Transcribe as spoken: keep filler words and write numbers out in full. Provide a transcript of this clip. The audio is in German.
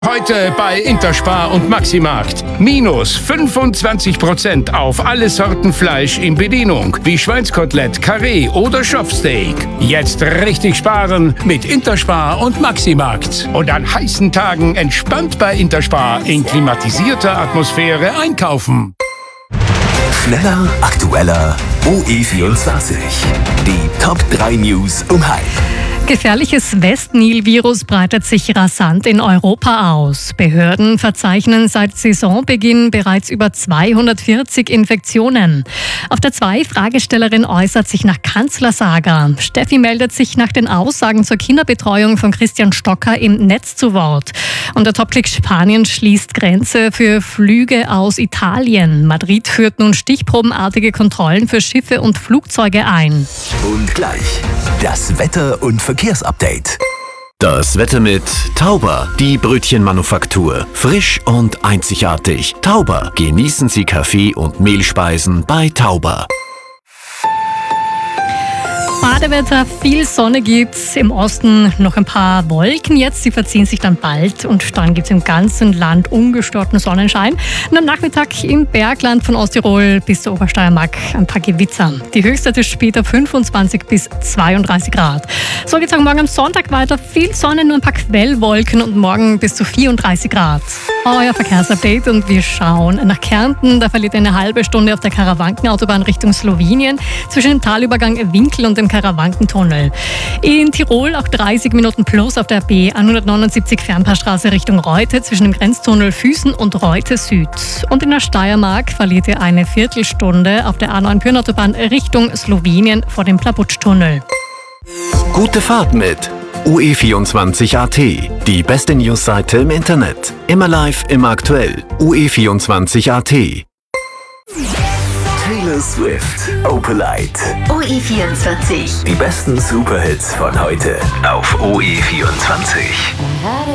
Heute bei Interspar und Maximarkt. Minus fünfundzwanzig Prozent auf alle Sorten Fleisch in Bedienung, wie Schweinskotelett, Karree oder Schopfsteak. Jetzt richtig sparen mit Interspar und Maximarkt. Und an heißen Tagen entspannt bei Interspar in klimatisierter Atmosphäre einkaufen. Schneller, aktueller, O E vierundzwanzig. Die Top drei News um halb. Gefährliches West-Nil-Virus breitet sich rasant in Europa aus. Behörden verzeichnen seit Saisonbeginn bereits über zweihundertvierzig Infektionen. Auf der zwei Fragestellerin äußert sich nach Kanzlersaga. Steffi meldet sich nach den Aussagen zur Kinderbetreuung von Christian Stocker im Netz zu Wort. Und der Topklick Spanien schließt Grenze für Flüge aus Italien. Madrid führt nun stichprobenartige Kontrollen für Schiffe und Flugzeuge ein. Und gleich das Wetter- und Verkehrsupdate. Das Wetter mit Tauber, die Brötchenmanufaktur. Frisch und einzigartig. Tauber. Genießen Sie Kaffee und Mehlspeisen bei Tauber. Badewetter, viel Sonne gibt's, im Osten noch ein paar Wolken jetzt, sie verziehen sich dann bald und dann gibt's im ganzen Land ungestörten Sonnenschein. Und am Nachmittag im Bergland von Osttirol bis zur Obersteiermark ein paar Gewitter. Die Höchstwerte später fünfundzwanzig bis zweiunddreißig Grad. So geht's auch morgen am Sonntag weiter, viel Sonne, nur ein paar Quellwolken und morgen bis zu vierunddreißig Grad. Euer Verkehrsupdate und wir schauen nach Kärnten, da verliert ihr eine halbe Stunde auf der Karawankenautobahn Richtung Slowenien zwischen dem Talübergang Winkel und dem Karawankentunnel. In Tirol auch dreißig Minuten plus auf der B hundertneunundsiebzig Fernpassstraße Richtung Reute zwischen dem Grenztunnel Füßen und Reute Süd. Und in der Steiermark verliert ihr eine Viertelstunde auf der A neun Pyreneeautobahn Richtung Slowenien vor dem Plabutsch-Tunnel. Gute Fahrt mit O E vierundzwanzig Punkt A T. Die beste Newsseite im Internet. Immer live, immer aktuell. O E vierundzwanzig Punkt A T. Taylor Swift, Opalite. O E vierundzwanzig. Die besten Superhits von heute auf O E vierundzwanzig.